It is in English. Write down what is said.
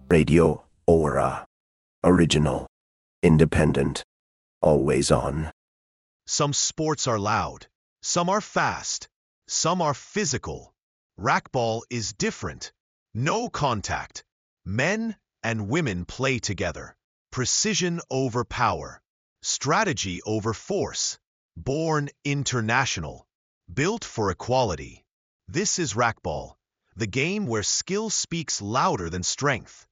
Radio Aura. Original. Independent. Always on. Some sports are loud, some are fast, some are physical. Racquetball is different. No contact. Men and women play together. Precision over power. Strategy over force. Born international. Built for equality. This is racquetball, the game where skill speaks louder than strength.